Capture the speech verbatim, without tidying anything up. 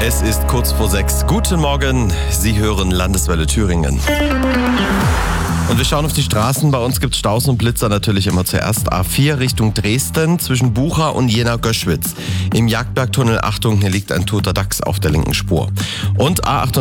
Es ist kurz vor sechs. Guten Morgen, Sie hören Landeswelle Thüringen. Und wir schauen auf die Straßen. Bei uns gibt es Staus und Blitzer natürlich immer zuerst. A vier Richtung Dresden zwischen Bucha und Jena-Göschwitz. Im Jagdbergtunnel, Achtung, hier liegt ein toter Dachs auf der linken Spur. Und A